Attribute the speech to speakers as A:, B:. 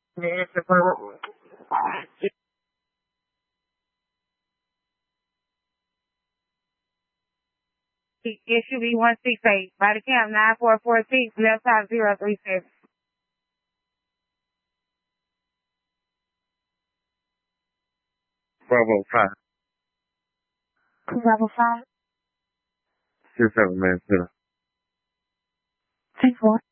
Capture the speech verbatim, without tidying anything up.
A: Yes, if I- It should be one six eight. Body cam nine four four six, left side zero three seven.
B: Bravo five.
A: Bravo five.
B: Six seven man.
A: Six four.